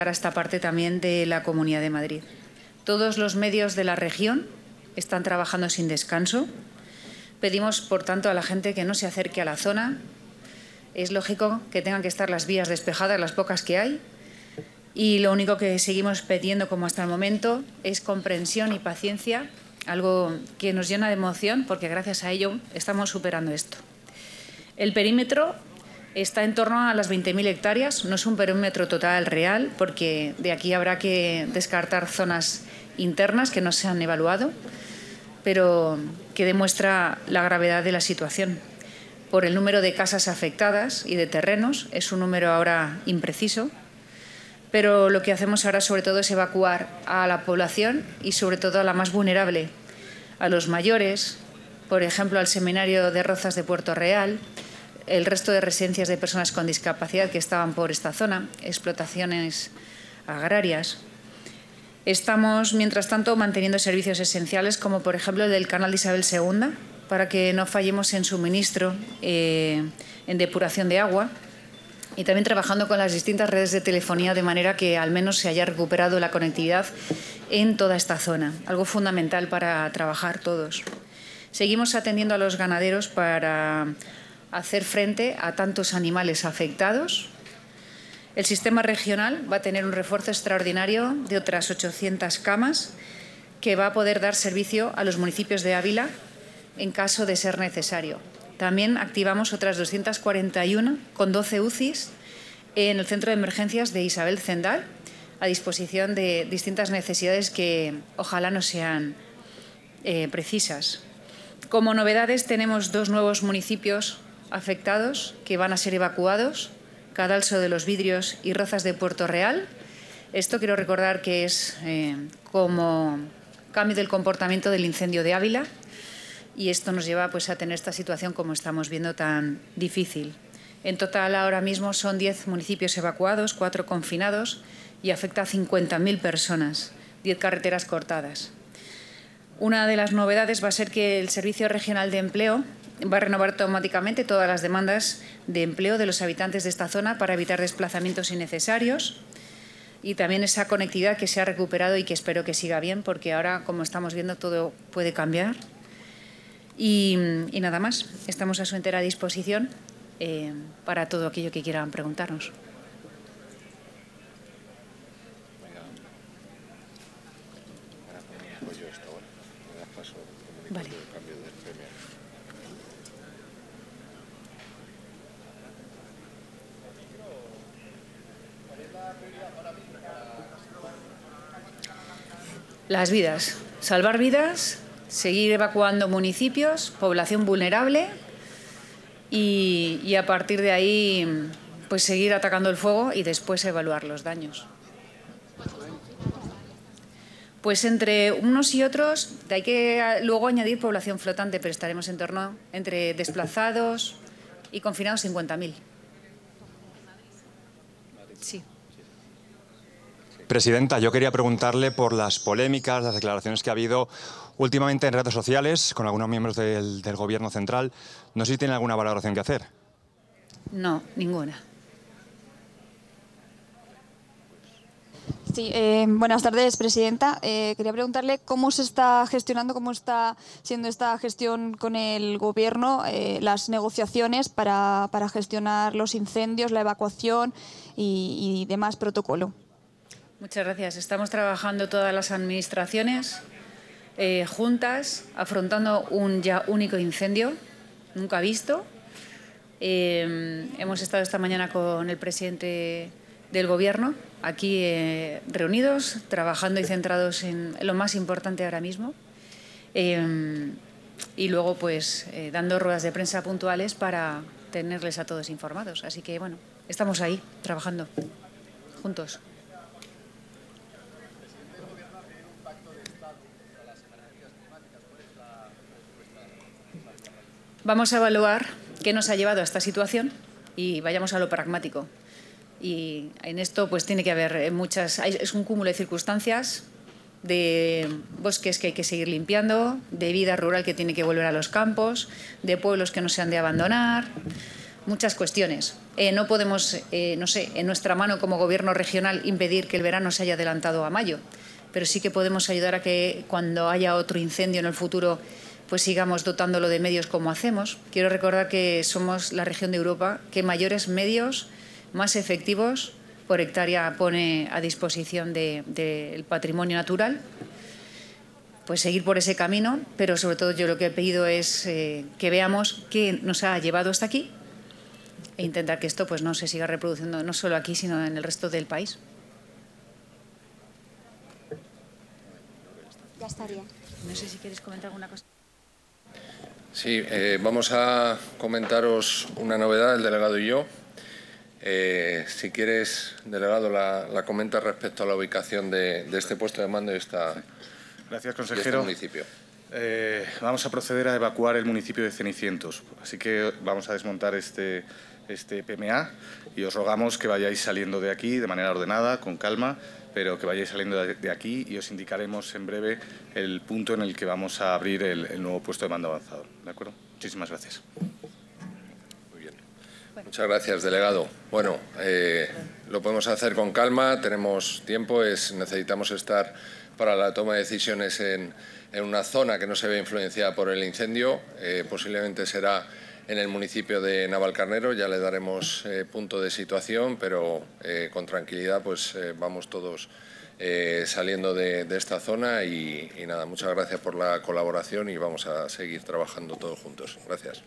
para esta parte también de la Comunidad de Madrid. Todos los medios de la región están trabajando sin descanso. Pedimos, por tanto, a la gente que no se acerque a la zona. Es lógico que tengan que estar las vías despejadas, las pocas que hay. Y lo único que seguimos pidiendo, como hasta el momento, es comprensión y paciencia, algo que nos llena de emoción, porque gracias a ello estamos superando esto. El perímetro está en torno a las 20.000 hectáreas. No es un perímetro total real, porque de aquí habrá que descartar zonas internas que no se han evaluado, pero que demuestra la gravedad de la situación. Por el número de casas afectadas y de terrenos, es un número ahora impreciso, pero lo que hacemos ahora sobre todo es evacuar a la población y sobre todo a la más vulnerable, a los mayores, por ejemplo al Seminario de Rozas de Puerto Real, el resto de residencias de personas con discapacidad que estaban por esta zona, explotaciones agrarias. Estamos, mientras tanto, manteniendo servicios esenciales como, por ejemplo, el del canal de Isabel II, para que no fallemos en suministro, en depuración de agua, y también trabajando con las distintas redes de telefonía de manera que al menos se haya recuperado la conectividad en toda esta zona, algo fundamental para trabajar todos. Seguimos atendiendo a los ganaderos para hacer frente a tantos animales afectados. El sistema regional va a tener un refuerzo extraordinario de otras 800 camas que va a poder dar servicio a los municipios de Ávila en caso de ser necesario. También activamos otras 241 con 12 UCIs en el centro de emergencias de Isabel Zendal a disposición de distintas necesidades que ojalá no sean precisas. Como novedades tenemos 2 nuevos municipios afectados que van a ser evacuados, Cadalso de los Vidrios y Rozas de Puerto Real. Esto quiero recordar que es como cambio del comportamiento del incendio de Ávila y esto nos lleva pues, a tener esta situación como estamos viendo tan difícil. En total ahora mismo son 10 municipios evacuados, 4 confinados y afecta a 50.000 personas, 10 carreteras cortadas. Una de las novedades va a ser que el Servicio Regional de Empleo va a renovar automáticamente todas las demandas de empleo de los habitantes de esta zona para evitar desplazamientos innecesarios y también esa conectividad que se ha recuperado y que espero que siga bien, porque ahora, como estamos viendo, todo puede cambiar. Y nada más, estamos a su entera disposición para todo aquello que quieran preguntarnos. Vale. Las vidas, salvar vidas, seguir evacuando municipios, población vulnerable y a partir de ahí pues seguir atacando el fuego y después evaluar los daños. Pues entre unos y otros hay que luego añadir población flotante, pero estaremos en torno entre desplazados y confinados 50.000. Sí. Presidenta, yo quería preguntarle por las polémicas, las declaraciones que ha habido últimamente en redes sociales con algunos miembros del Gobierno central. No sé si tiene alguna valoración que hacer. No, ninguna. Sí, buenas tardes, presidenta. Quería preguntarle cómo se está gestionando, cómo está siendo esta gestión con el Gobierno, las negociaciones para gestionar los incendios, la evacuación y demás protocolo. Muchas gracias. Estamos trabajando todas las administraciones juntas, afrontando un ya único incendio, nunca visto. Hemos estado esta mañana con el presidente del Gobierno, aquí reunidos, trabajando y centrados en lo más importante ahora mismo. Y luego, pues, dando ruedas de prensa puntuales para tenerles a todos informados. Así que, bueno, estamos ahí, trabajando juntos. Vamos a evaluar qué nos ha llevado a esta situación y vayamos a lo pragmático. Y en esto pues tiene que haber es un cúmulo de circunstancias, de bosques que hay que seguir limpiando, de vida rural que tiene que volver a los campos, de pueblos que no se han de abandonar. muchas cuestiones. No podemos, no sé, en nuestra mano como Gobierno regional impedir que el verano se haya adelantado a mayo, pero sí que podemos ayudar a que cuando haya otro incendio en el futuro pues sigamos dotándolo de medios como hacemos. Quiero recordar que somos la región de Europa que mayores medios, más efectivos por hectárea pone a disposición del patrimonio natural. Pues seguir por ese camino, pero sobre todo yo lo que he pedido es que veamos qué nos ha llevado hasta aquí e intentar que esto pues no se siga reproduciendo no solo aquí, sino en el resto del país. Ya estaría. No sé si quieres comentar alguna cosa. Sí, vamos a comentaros una novedad, el delegado y yo. Si quieres, delegado, la comenta respecto a la ubicación de este puesto de mando y Gracias, consejero. este municipio. Vamos a proceder a evacuar el municipio de Cenicientos, así que vamos a desmontar este PMA y os rogamos que vayáis saliendo de aquí de manera ordenada, con calma, pero que vayáis saliendo de aquí y os indicaremos en breve el punto en el que vamos a abrir el nuevo puesto de mando avanzado. ¿De acuerdo? Muchísimas gracias. Muy bien. Muchas gracias, delegado. Bueno, lo podemos hacer con calma, tenemos tiempo, necesitamos estar para la toma de decisiones en una zona que no se ve influenciada por el incendio. Posiblemente será en el municipio de Navalcarnero, ya le daremos punto de situación, pero con tranquilidad pues vamos todos saliendo de esta zona y nada, muchas gracias por la colaboración y vamos a seguir trabajando todos juntos. Gracias.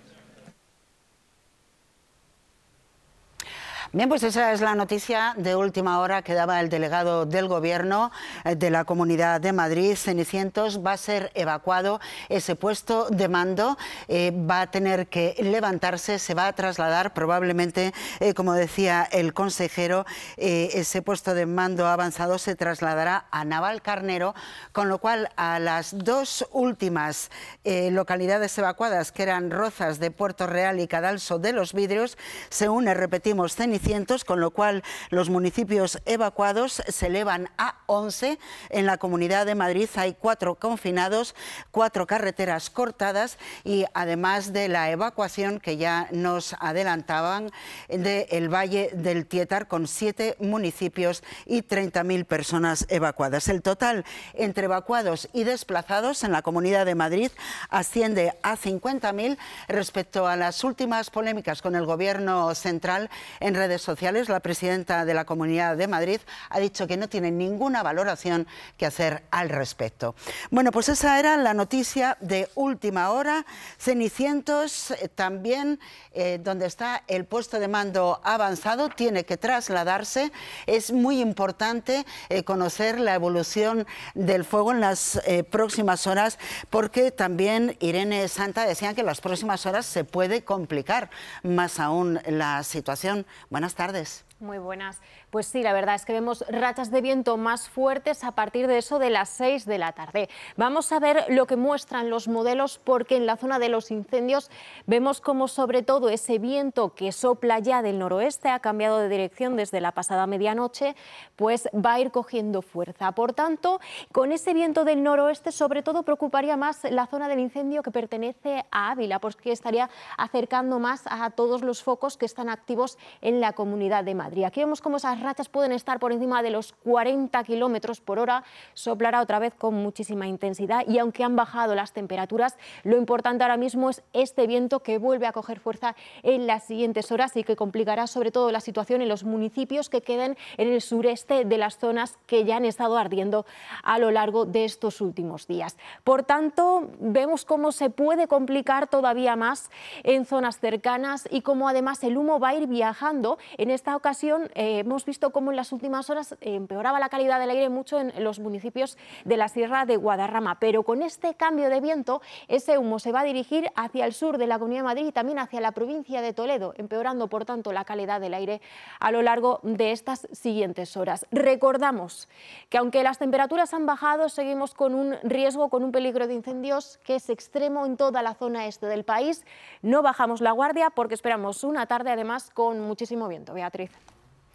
Bien, pues esa es la noticia de última hora que daba el delegado del Gobierno de la Comunidad de Madrid. Cenicientos va a ser evacuado, ese puesto de mando va a tener que levantarse, se va a trasladar probablemente, como decía el consejero, ese puesto de mando avanzado se trasladará a Navalcarnero, con lo cual a las dos últimas localidades evacuadas, que eran Rozas de Puerto Real y Cadalso de los Vidrios, se une, repetimos, Cenicientos, con lo cual los municipios evacuados se elevan a 11. En la Comunidad de Madrid hay 4 confinados, 4 carreteras cortadas y además de la evacuación que ya nos adelantaban del Valle del Tietar, con 7 municipios y 30.000 personas evacuadas. El total entre evacuados y desplazados en la Comunidad de Madrid asciende a 50.000. Respecto a las últimas polémicas con el Gobierno central en redes sociales, la presidenta de la Comunidad de Madrid ha dicho que no tiene ninguna valoración que hacer al respecto. Bueno, pues esa era la noticia de última hora. Cenicientos también, donde está el puesto de mando avanzado, tiene que trasladarse. Es muy importante conocer la evolución del fuego en las próximas horas, porque también Irene Santa decía que en las próximas horas se puede complicar más aún la situación. Buenas tardes. Muy buenas. Pues sí, la verdad es que vemos rachas de viento más fuertes a partir de eso de las 6 de la tarde. Vamos a ver lo que muestran los modelos, porque en la zona de los incendios vemos como sobre todo ese viento que sopla ya del noroeste, ha cambiado de dirección desde la pasada medianoche, pues va a ir cogiendo fuerza. Por tanto, con ese viento del noroeste sobre todo preocuparía más la zona del incendio que pertenece a Ávila, porque estaría acercando más a todos los focos que están activos en la Comunidad de Madrid. Aquí vemos cómo esas rachas pueden estar por encima de los 40 kilómetros por hora, soplará otra vez con muchísima intensidad y aunque han bajado las temperaturas, lo importante ahora mismo es este viento que vuelve a coger fuerza en las siguientes horas y que complicará sobre todo la situación en los municipios que queden en el sureste de las zonas que ya han estado ardiendo a lo largo de estos últimos días. Por tanto, vemos cómo se puede complicar todavía más en zonas cercanas y cómo además el humo va a ir viajando. En esta ocasión hemos visto cómo en las últimas horas empeoraba la calidad del aire mucho en los municipios de la Sierra de Guadarrama, pero con este cambio de viento ese humo se va a dirigir hacia el sur de la Comunidad de Madrid y también hacia la provincia de Toledo, empeorando por tanto la calidad del aire a lo largo de estas siguientes horas. Recordamos que aunque las temperaturas han bajado, seguimos con un riesgo, con un peligro de incendios que es extremo en toda la zona este del país. No bajamos la guardia porque esperamos una tarde además con muchísimo viento. Beatriz.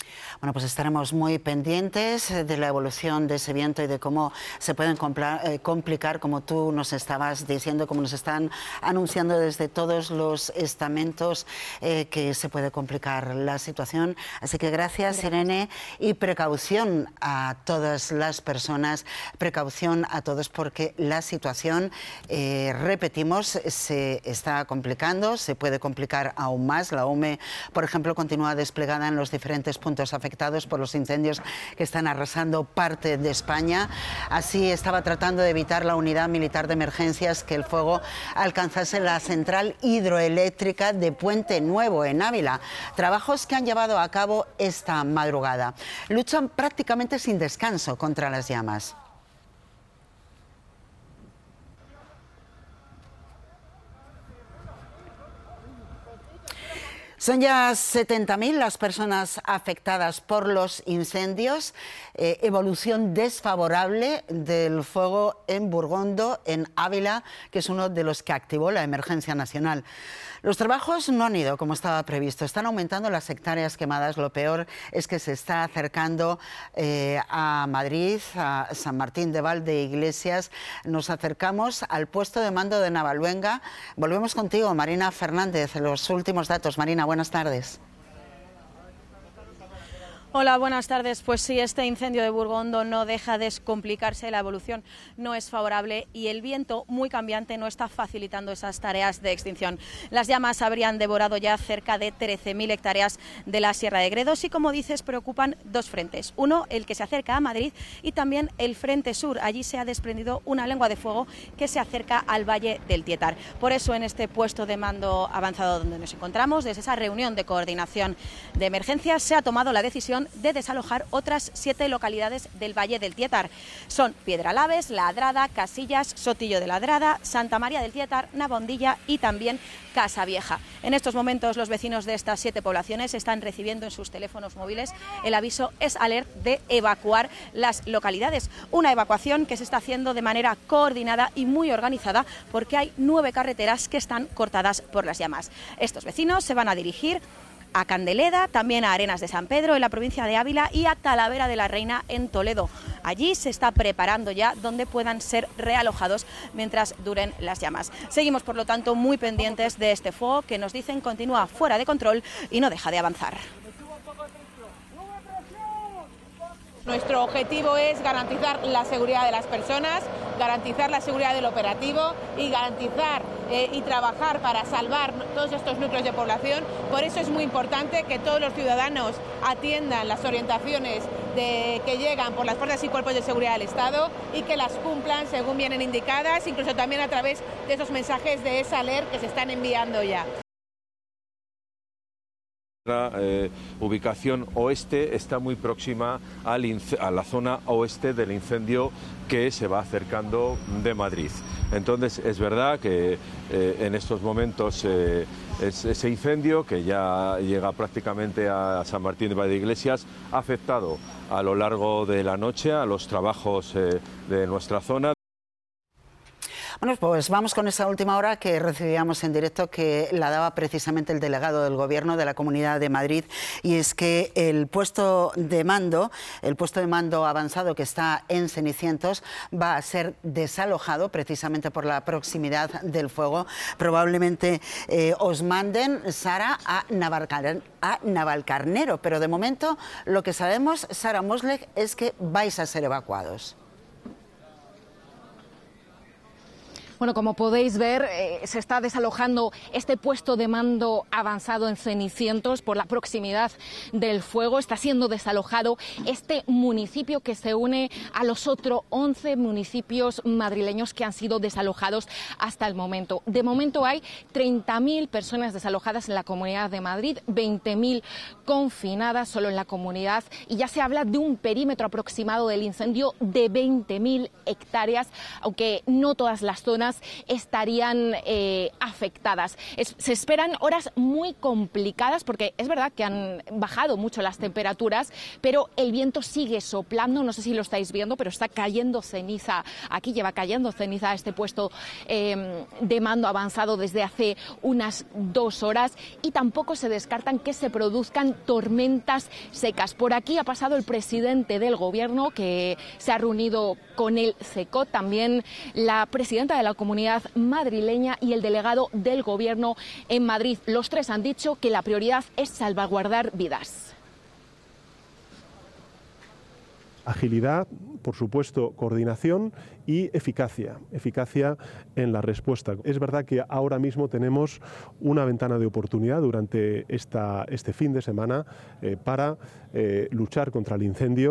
Bueno, pues estaremos muy pendientes de la evolución de ese viento y de cómo se pueden complicar, como tú nos estabas diciendo, como nos están anunciando desde todos los estamentos, que se puede complicar la situación. Así que gracias, Irene, y precaución a todas las personas, precaución a todos, porque la situación, repetimos, se está complicando, se puede complicar aún más. La OME, por ejemplo, continúa desplegada en los diferentes puntos afectados por los incendios que están arrasando parte de España. Así estaba tratando de evitar la unidad militar de emergencias que el fuego alcanzase la central hidroeléctrica de Puente Nuevo, en Ávila. Trabajos que han llevado a cabo esta madrugada. Luchan prácticamente sin descanso contra las llamas. Son ya 70.000 las personas afectadas por los incendios, evolución desfavorable del fuego en Burgondo, en Ávila, que es uno de los que activó la emergencia nacional. Los trabajos no han ido como estaba previsto, están aumentando las hectáreas quemadas. Lo peor es que se está acercando a Madrid, a San Martín de Valdeiglesias. Nos acercamos al puesto de mando de Navaluenga. Volvemos contigo, Marina Fernández, los últimos datos. Marina, buenas tardes. Hola, buenas tardes. Pues sí, este incendio de Burgondo no deja de complicarse, la evolución no es favorable y el viento, muy cambiante, no está facilitando esas tareas de extinción. Las llamas habrían devorado ya cerca de 13.000 hectáreas de la Sierra de Gredos y, como dices, preocupan dos frentes. Uno, el que se acerca a Madrid, y también el frente sur. Allí se ha desprendido una lengua de fuego que se acerca al Valle del Tietar. Por eso, en este puesto de mando avanzado donde nos encontramos, desde esa reunión de coordinación de emergencias, se ha tomado la decisión de desalojar otras 7 localidades del Valle del Tietar. Son Piedralaves, La Adrada, Casillas, Sotillo de la Adrada, Santa María del Tietar, Navondilla y también Casavieja. En estos momentos los vecinos de estas 7 poblaciones están recibiendo en sus teléfonos móviles el aviso Es Alert de evacuar las localidades. Una evacuación que se está haciendo de manera coordinada y muy organizada porque hay 9 carreteras que están cortadas por las llamas. Estos vecinos se van a dirigir a Candeleda, también a Arenas de San Pedro en la provincia de Ávila y a Talavera de la Reina en Toledo. Allí se está preparando ya donde puedan ser realojados mientras duren las llamas. Seguimos, por lo tanto, muy pendientes de este fuego que nos dicen continúa fuera de control y no deja de avanzar. Nuestro objetivo es garantizar la seguridad de las personas, garantizar la seguridad del operativo y garantizar y trabajar para salvar todos estos núcleos de población. Por eso es muy importante que todos los ciudadanos atiendan las orientaciones que llegan por las fuerzas y cuerpos de seguridad del Estado y que las cumplan según vienen indicadas, incluso también a través de esos mensajes de Es Alert que se están enviando ya. La ubicación oeste está muy próxima a la zona oeste del incendio que se va acercando de Madrid. Entonces es verdad que en estos momentos ese incendio, que ya llega prácticamente a San Martín de Valdeiglesias, ha afectado a lo largo de la noche a los trabajos de nuestra zona. Bueno, pues vamos con esa última hora que recibíamos en directo, que la daba precisamente el delegado del Gobierno de la Comunidad de Madrid, y es que el puesto de mando avanzado que está en Cenicientos va a ser desalojado precisamente por la proximidad del fuego. Probablemente os manden, Sara, a Navalcarnero, pero de momento lo que sabemos, Sara Mosleg, es que vais a ser evacuados. Bueno, como podéis ver, se está desalojando este puesto de mando avanzado en Cenicientos por la proximidad del fuego. Está siendo desalojado este municipio que se une a los otros 11 municipios madrileños que han sido desalojados hasta el momento. De momento hay 30.000 personas desalojadas en la Comunidad de Madrid, 20.000 confinadas solo en la comunidad, y ya se habla de un perímetro aproximado del incendio de 20.000 hectáreas, aunque no todas las zonas personas estarían afectadas. Se esperan horas muy complicadas porque es verdad que han bajado mucho las temperaturas, pero el viento sigue soplando, no sé si lo estáis viendo, pero está cayendo ceniza. Aquí lleva cayendo ceniza a este puesto de mando avanzado desde hace unas 2 horas y tampoco se descartan que se produzcan tormentas secas. Por aquí ha pasado el presidente del Gobierno, que se ha reunido con el CECOT, también la presidenta de la Comunidad madrileña y el delegado del Gobierno en Madrid. Los tres han dicho que la prioridad es salvaguardar vidas. Agilidad, por supuesto, coordinación y eficacia en la respuesta. Es verdad que ahora mismo tenemos una ventana de oportunidad durante este fin de semana para luchar contra el incendio.